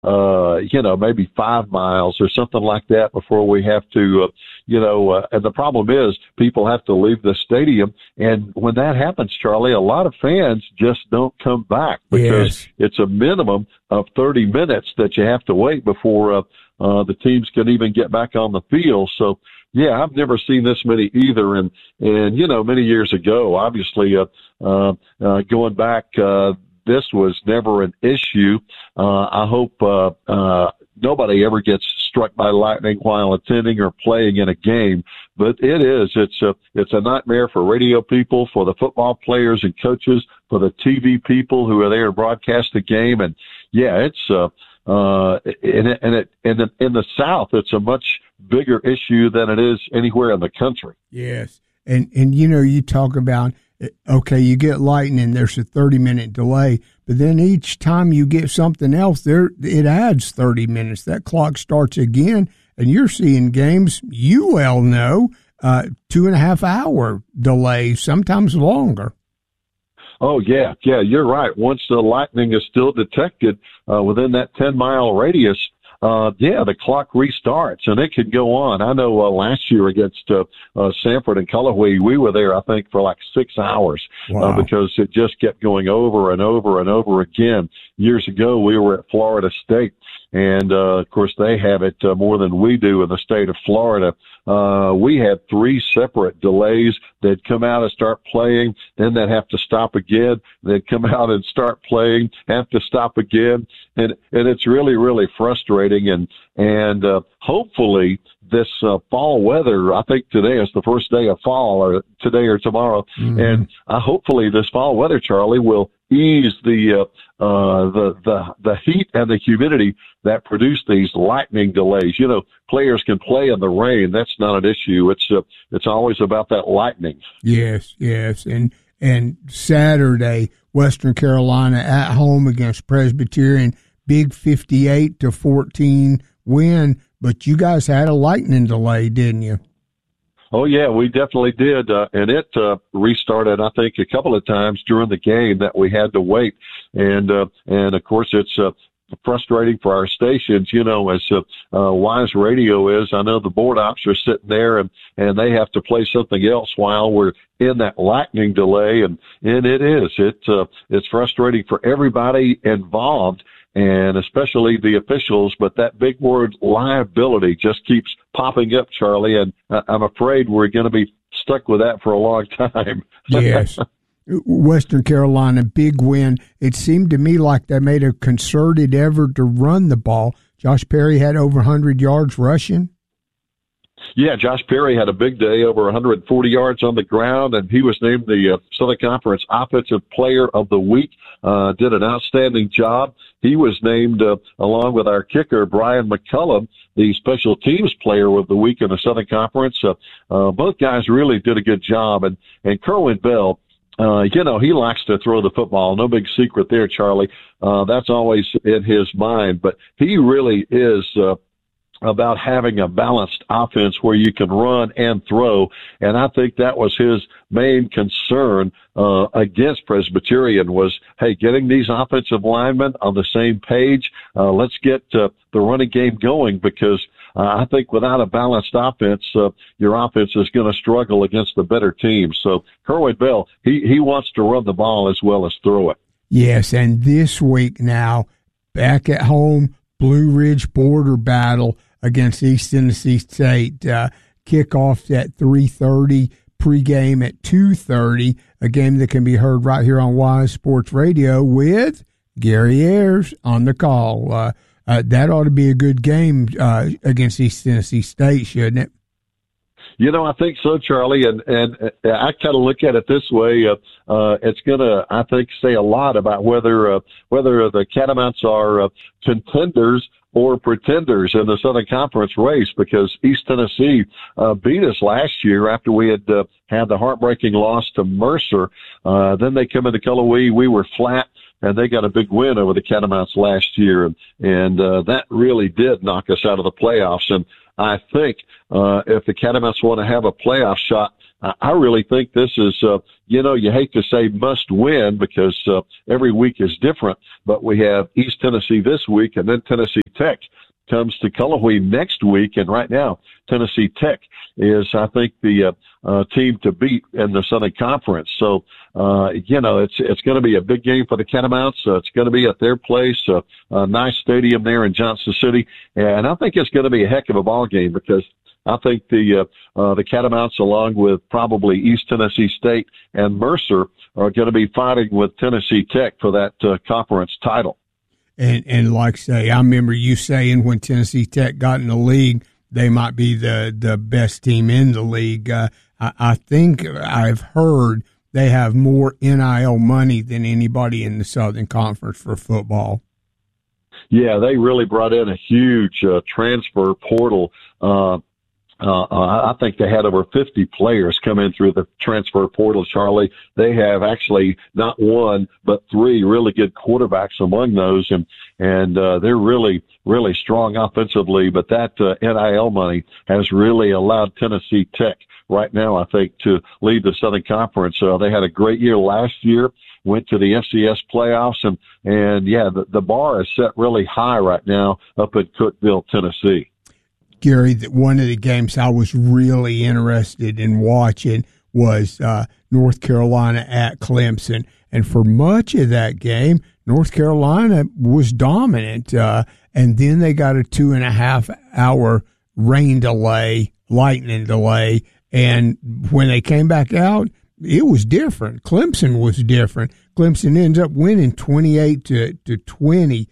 maybe 5 miles or something like that before we have to, and the problem is people have to leave the stadium. And when that happens, Charlie, a lot of fans just don't come back because it's a minimum of 30 minutes that you have to wait before the teams can even get back on the field. So, yeah, I've never seen this many either. And many years ago, obviously, going back, this was never an issue. I hope nobody ever gets struck by lightning while attending or playing in a game. But it's a nightmare for radio people, for the football players and coaches, for the TV people who are there to broadcast the game. And yeah, it's in the South, it's a much bigger issue than it is anywhere in the country. Yes, and you talk about, okay, you get lightning, there's a 30-minute delay, but then each time you get something else, it adds 30 minutes. That clock starts again, and you're seeing games, you well know, 2.5 hour delay, sometimes longer. Oh, yeah, you're right. Once the lightning is still detected within that 10-mile radius, the clock restarts, and it can go on. I know last year against Sanford and Cullowhee, we were there, I think, for like 6 hours. Wow. Because it just kept going over and over and over again. Years ago, we were at Florida State, and, of course, they have it more than we do in the state of Florida. We had 3 separate delays. They'd come out and start playing, then they'd have to stop again. They'd come out and start playing, have to stop again. And it's really, really frustrating. And hopefully this fall weather, I think today is the first day of fall, or today or tomorrow. Mm-hmm. And hopefully this fall weather, Charlie, will ease the heat and the humidity that produce these lightning delays. Players can play in the rain. That's not an issue. It's always about that lightning. Yes. And Saturday, Western Carolina at home against Presbyterian, big 58-14 win. But you guys had a lightning delay, didn't you? Oh, yeah, we definitely did. And it restarted, I think, a couple of times during the game that we had to wait. And of course, it's frustrating for our stations, as Wise Radio is. I know the board ops are sitting there and they have to play something else while we're in that lightning delay. And it is. It's frustrating for everybody involved, and especially the officials, but that big word liability just keeps popping up, Charlie, and I'm afraid we're going to be stuck with that for a long time. Yes. Western Carolina, big win. It seemed to me like they made a concerted effort to run the ball. Josh Perry had over 100 yards rushing. Yeah, Josh Perry had a big day, over 140 yards on the ground, and he was named the Southern Conference Offensive Player of the Week. Did an outstanding job. He was named, along with our kicker, Brian McCullum, the Special Teams Player of the Week in the Southern Conference. Both guys really did a good job. And Kerwin Bell, he likes to throw the football. No big secret there, Charlie. That's always in his mind. But he really is about having a balanced offense where you can run and throw. And I think that was his main concern against Presbyterian was, hey, getting these offensive linemen on the same page. Let's get the running game going, because I think without a balanced offense, your offense is going to struggle against the better teams. So Kerwin Bell, he wants to run the ball as well as throw it. Yes, and this week now, back at home, Blue Ridge border battle against East Tennessee State. Kickoff at 3:30, pregame at 2:30, a game that can be heard right here on Wise Sports Radio with Gary Ayers on the call. That ought to be a good game against East Tennessee State, shouldn't it? I think so, Charlie, and I kind of look at it this way. It's going to, I think, say a lot about whether the Catamounts are contenders or pretenders in the Southern Conference race, because East Tennessee beat us last year after we had had the heartbreaking loss to Mercer. Then they come into Cullowhee. We were flat, and they got a big win over the Catamounts last year, and that really did knock us out of the playoffs. And I think if the Catamounts want to have a playoff shot I really think this is, you hate to say must win because every week is different, but we have East Tennessee this week and then Tennessee Tech comes to Cullowhee next week. And right now, Tennessee Tech is, I think, the team to beat in the Southern Conference. So, it's going to be a big game for the Catamounts. It's going to be at their place, a nice stadium there in Johnson City. And I think it's going to be a heck of a ball game because I think the Catamounts, along with probably East Tennessee State and Mercer, are going to be fighting with Tennessee Tech for that conference title. And like say, I remember you saying when Tennessee Tech got in the league, they might be the best team in the league. I think I've heard they have more NIL money than anybody in the Southern Conference for football. Yeah, they really brought in a huge transfer portal. I think they had over 50 players come in through the transfer portal, Charlie. They have actually not one, but three really good quarterbacks among those. And they're really, really strong offensively. But that NIL money has really allowed Tennessee Tech right now, I think, to lead the Southern Conference. They had a great year last year, went to the FCS playoffs. And the bar is set really high right now up in Cookeville, Tennessee. Gary, that one of the games I was really interested in watching was North Carolina at Clemson. And for much of that game, North Carolina was dominant. And then they got a 2.5 hour lightning delay. And when they came back out, it was different. Clemson was different. Clemson ends up winning 28-20.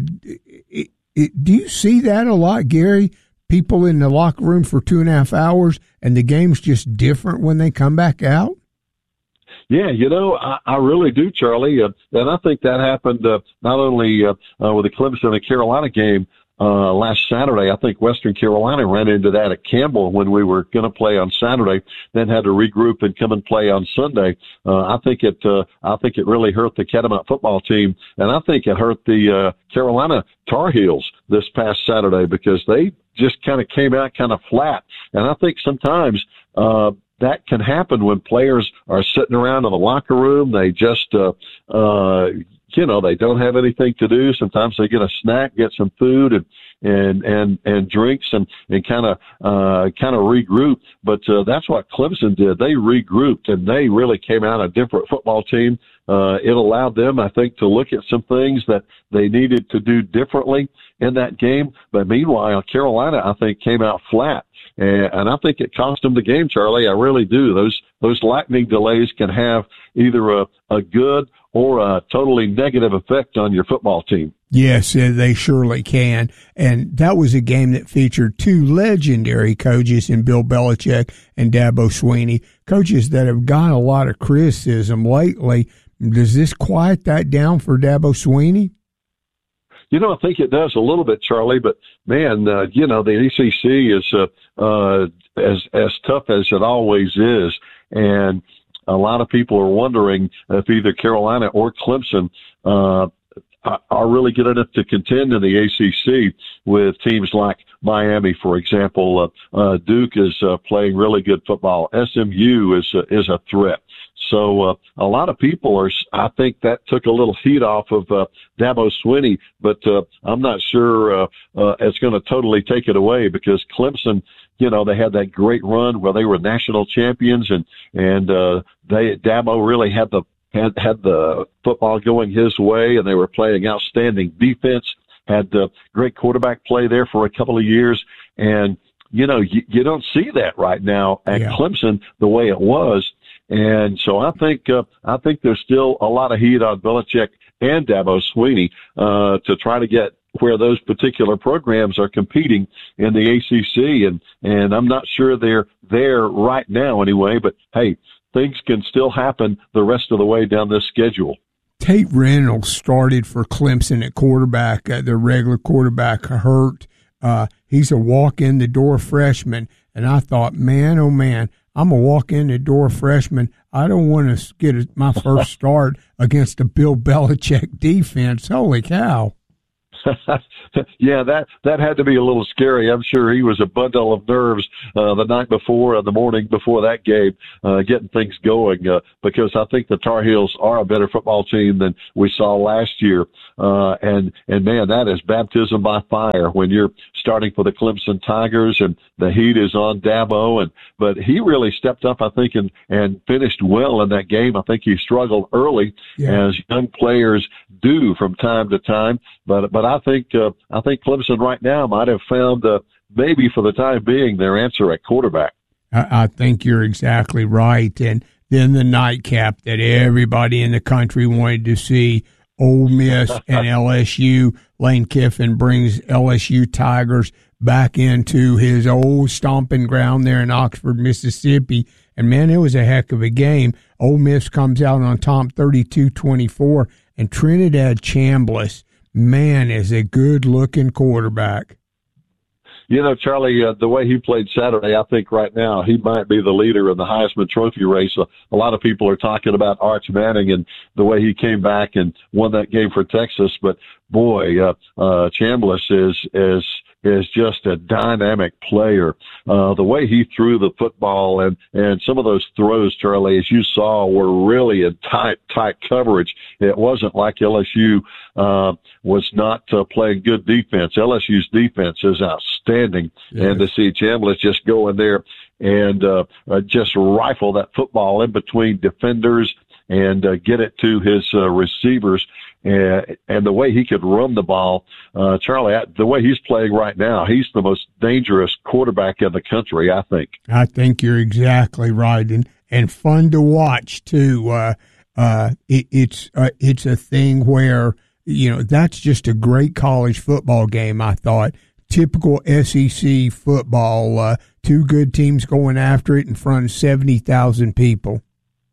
Do you see that a lot, Gary? People in the locker room for 2.5 hours, and the game's just different when they come back out? Yeah, I really do, Charlie. And I think that happened not only with the Clemson and Carolina game last Saturday. I think Western Carolina ran into that at Campbell when we were going to play on Saturday, then had to regroup and come and play on Sunday. I think it really hurt the Catamount football team, and I think it hurt the Carolina Tar Heels this past Saturday because they just kind of came out kind of flat. And I think sometimes that can happen when players are sitting around in the locker room. They just, they don't have anything to do. Sometimes they get a snack, get some food and drinks and kind of regroup. But that's what Clemson did. They regrouped and they really came out a different football team. It allowed them, I think, to look at some things that they needed to do differently in that game. But meanwhile, Carolina, I think, came out flat. And I think it cost them the game, Charlie. I really do. Those lightning delays can have either a good or a totally negative effect on your football team. Yes, they surely can. And that was a game that featured two legendary coaches in Bill Belichick and Dabo Swinney, coaches that have gotten a lot of criticism lately. Does this quiet that down for Dabo Swinney? I think it does a little bit, Charlie, but man, the ACC is as tough as it always is. And a lot of people are wondering if either Carolina or Clemson, are really good enough to contend in the ACC with teams like Miami, for example. Duke is playing really good football. SMU is a threat. So a lot of people I think that took a little heat off of Dabo Swinney, but I'm not sure it's going to totally take it away because Clemson, they had that great run where they were national champions and Dabo really had the football going his way, and they were playing outstanding defense, had great quarterback play there for a couple of years. And, you don't see that right now at Clemson the way it was. And so I think there's still a lot of heat on Belichick and Dabo Swinney to try to get where those particular programs are competing in the ACC. And I'm not sure they're there right now anyway, but hey, things can still happen the rest of the way down this schedule. Tate Reynolds started for Clemson at quarterback. The regular quarterback hurt. He's a walk-in-the-door freshman. And I thought, man, oh, man, I'm a walk-in-the-door freshman. I don't want to get my first start against a Bill Belichick defense. Holy cow. Yeah, that had to be a little scary. I'm sure he was a bundle of nerves the night before and the morning before that game, getting things going, because I think the Tar Heels are a better football team than we saw last year. And man, that is baptism by fire when you're starting for the Clemson Tigers and the heat is on Dabo. But he really stepped up, I think, and finished well in that game. I think he struggled early, as young players do from time to time. But I think Clemson right now might have found maybe for the time being their answer at quarterback. I think you're exactly right. And then the nightcap that everybody in the country wanted to see, Ole Miss and LSU. Lane Kiffin brings LSU Tigers back into his old stomping ground there in Oxford, Mississippi. And, man, it was a heck of a game. Ole Miss comes out on top 32-24, and Trinidad Chambliss, man, is a good-looking quarterback. You know, Charlie, the way he played Saturday, I think right now he might be the leader in the Heisman Trophy race. A lot of people are talking about Arch Manning and the way he came back and won that game for Texas. But, boy, Chambliss is just a dynamic player. The way he threw the football and some of those throws, Charlie, as you saw, were really in tight coverage. It wasn't like LSU was not playing good defense. LSU's defense is outstanding. Yes. And to see Chambliss just go in there and just rifle that football in between defenders and get it to his receivers. And the way he could run the ball, Charlie, the way he's playing right now, he's the most dangerous quarterback in the country, I think. I think you're exactly right, and fun to watch too. It's a thing where, you know, that's just a great college football game. I thought typical SEC football, two good teams going after it in front of 70,000 people.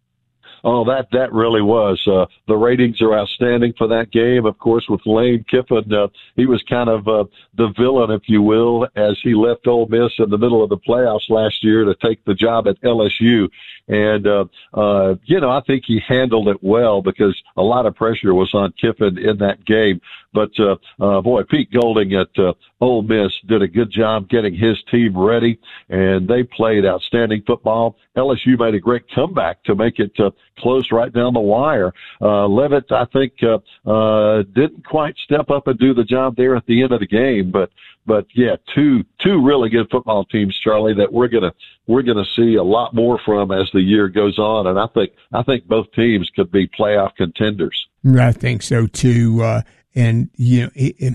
Oh, that really was. The ratings are outstanding for that game. Of course, with Lane Kiffin, he was kind of the villain, if you will, as he left Ole Miss in the middle of the playoffs last year to take the job at LSU. And, you know, I think he handled it well because a lot of pressure was on Kiffin in that game. But, boy, Pete Golding at Ole Miss did a good job getting his team ready, and they played outstanding football. LSU made a great comeback to make it close right down the wire. Leavitt, I think, didn't quite step up and do the job there at the end of the game. But yeah, two really good football teams, Charlie, that we're gonna see a lot more from as the year goes on. And I think both teams could be playoff contenders. I think so too. And you know,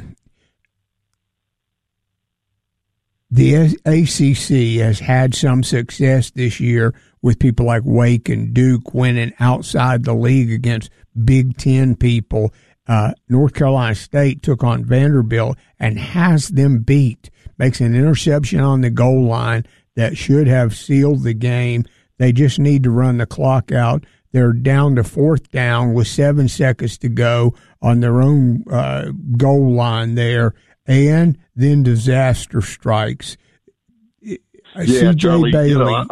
the ACC has had some success this year with people like Wake and Duke winning outside the league against Big Ten people. North Carolina State took on Vanderbilt and has them beat. Makes an interception on the goal line that should have sealed the game. They just need to run the clock out. They're down to fourth down with 7 seconds to go on their own goal line there, and then disaster strikes. Yeah, Charlie, Bailey, you know,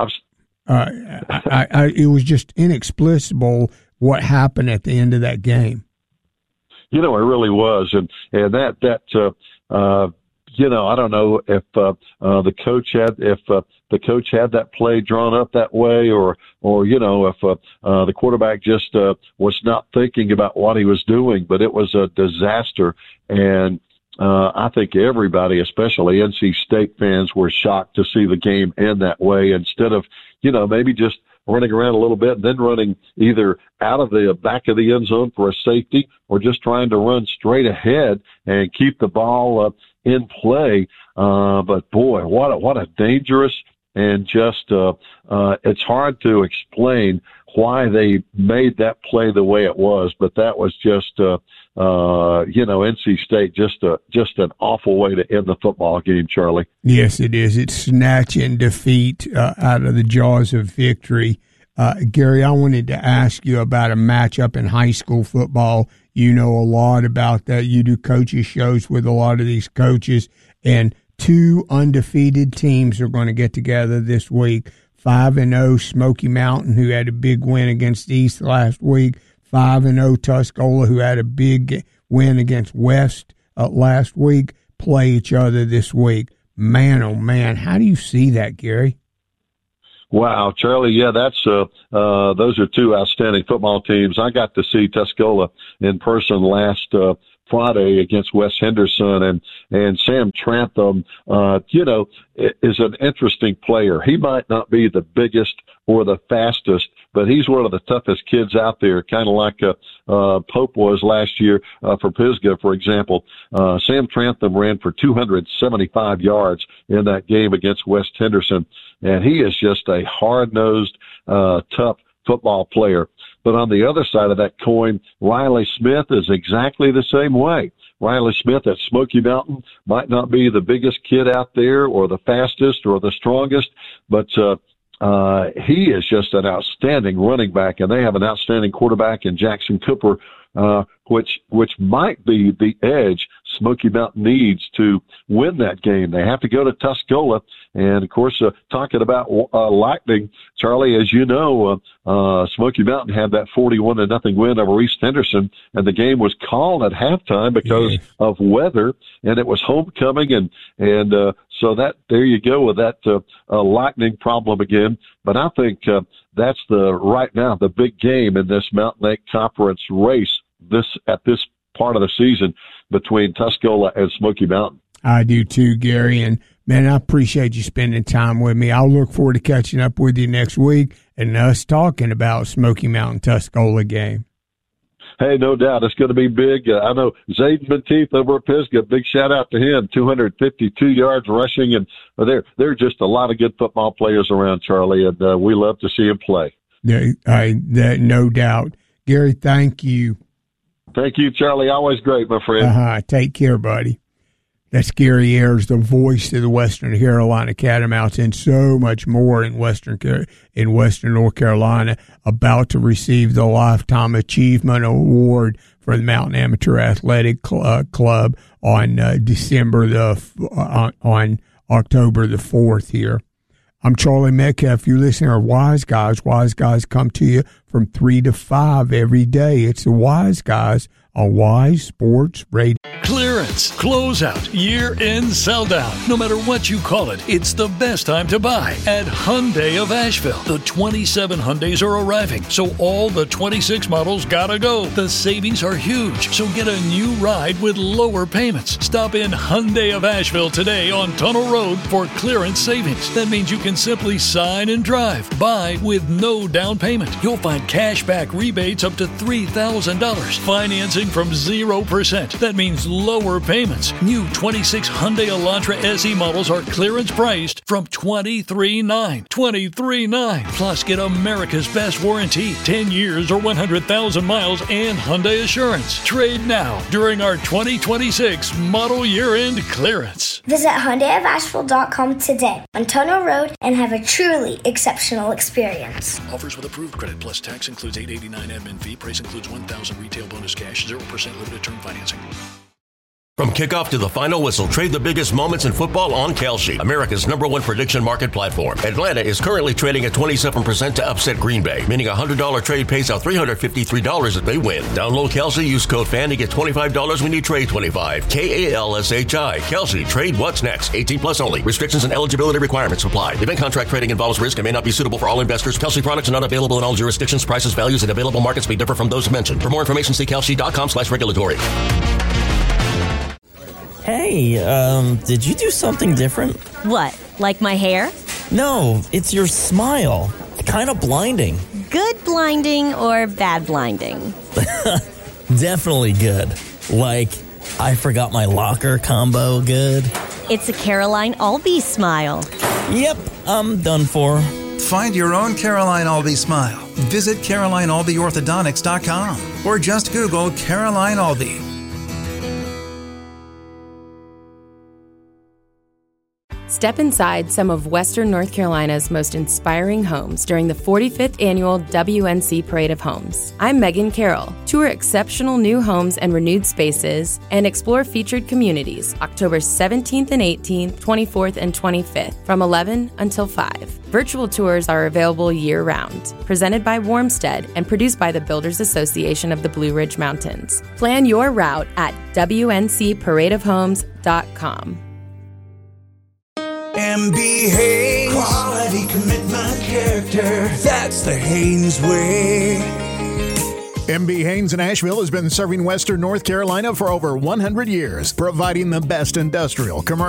it was just inexplicable what happened at the end of that game. You know, it really was, and that you know, I don't know if the coach had that play drawn up that way, or you know, if the quarterback just was not thinking about what he was doing. But it was a disaster, and I think everybody, especially NC State fans, were shocked to see the game end that way. Instead of, you know, maybe just running around a little bit and then running either out of the back of the end zone for a safety, or just trying to run straight ahead and keep the ball in play. But boy, what a dangerous, and just it's hard to explain why they made that play the way it was. But that was just you know, NC State, just an awful way to end the football game, Charlie. Yes, it is. It's snatching defeat out of the jaws of victory. Gary, I wanted to ask you about a matchup in high school football. You know a lot about that. You do coaches shows with a lot of these coaches, and two undefeated teams are going to get together this week. 5-0 Smoky Mountain, who had a big win against East last week. 5-0 Tuscola, who had a big win against West last week, play each other this week. Man, oh man, how do you see that, Gary? Wow, Charlie, yeah, that's those are two outstanding football teams. I got to see Tuscola in person last Friday against West Henderson, and Sam Trantham, is an interesting player. He might not be the biggest or the fastest, but he's one of the toughest kids out there, kind of like Pope was last year for Pisgah, for example. Sam Trantham ran for 275 yards in that game against West Henderson, and he is just a hard-nosed, tough football player. But on the other side of that coin, Riley Smith is exactly the same way. Riley Smith at Smoky Mountain might not be the biggest kid out there or the fastest or the strongest, but he is just an outstanding running back, and they have an outstanding quarterback in Jackson Cooper, which might be the edge Smoky Mountain needs to win that game. They have to go to Tuscola, and of course, talking about Lightning, Charlie, as you know, Smoky Mountain had that 41-0 win over East Henderson, and the game was called at halftime because of weather, and it was homecoming, and so that there you go with that Lightning problem again. But I think that's right now the big game in this Mountain Lake Conference race at this part of the season between Tuscola and Smoky Mountain. I do too, Gary, and man, I appreciate you spending time with me. I'll look forward to catching up with you next week and us talking about Smoky Mountain Tuscola game. Hey, no doubt. It's going to be big. I know Zayden Menteith over at Pisgah, big shout out to him, 252 yards rushing. And there are just a lot of good football players around, Charlie, and we love to see him play. No doubt. Gary, thank you. Thank you, Charlie. Always great, my friend. Take care, buddy. That's Gary Ayers, the voice of the Western Carolina Catamounts, and so much more in Western North Carolina, about to receive the Lifetime Achievement Award for the Mountain Amateur Athletic Club on on October the 4th here. I'm Charlie Metcalf. You're listening to Wise Guys. Wise Guys come to you from 3 to 5 every day. It's the Wise Guys on Wise Sports Radio. Clearance, closeout, year-end sell-down. No matter what you call it, it's the best time to buy at Hyundai of Asheville. The 27 Hyundais are arriving, so all the 26 models gotta go. The savings are huge, so get a new ride with lower payments. Stop in Hyundai of Asheville today on Tunnel Road for clearance savings. That means you can simply sign and drive. Buy with no down payment. You'll find cash back rebates up to $3,000. Financing from 0%. That means lower payments. New 26 Hyundai Elantra SE models are clearance priced from $23,900. $23,900. Plus, get America's best warranty, 10 years or 100,000 miles, and Hyundai Assurance. Trade now during our 2026 model year-end clearance. Visit HyundaiofAsheville.com today on Tunnel Road and have a truly exceptional experience. Offers with approved credit plus tax includes $889 admin fee. Price includes $1,000 retail bonus cash, 0% limited term financing. From kickoff to the final whistle, trade the biggest moments in football on Kalshi, America's #1 prediction market platform. Atlanta is currently trading at 27% to upset Green Bay, meaning a $100 trade pays out $353 if they win. Download Kalshi, use code FAN to get $25 when you trade 25. KALSHI. Kalshi. Trade what's next. 18 plus only. Restrictions and eligibility requirements apply. Event contract trading involves risk and may not be suitable for all investors. Kalshi products are not available in all jurisdictions. Prices, values, and available markets may differ from those mentioned. For more information, see kalshi.com/regulatory. Hey, did you do something different? What, like my hair? No, it's your smile. Kind of blinding. Good blinding or bad blinding? Definitely good. Like, I forgot my locker combo good. It's a Caroline Albee smile. Yep, I'm done for. Find your own Caroline Albee smile. Visit CarolineAlbeeOrthodontics.com or just Google Caroline Albee. Step inside some of Western North Carolina's most inspiring homes during the 45th annual WNC Parade of Homes. I'm Megan Carroll. Tour exceptional new homes and renewed spaces and explore featured communities October 17th and 18th, 24th and 25th from 11 until 5. Virtual tours are available year-round. Presented by Warmstead and produced by the Builders Association of the Blue Ridge Mountains. Plan your route at WNCParadeofHomes.com. MB Haynes, quality, commitment, character, that's the Haynes way. MB Haynes in Asheville has been serving Western North Carolina for over 100 years, providing the best industrial, commercial,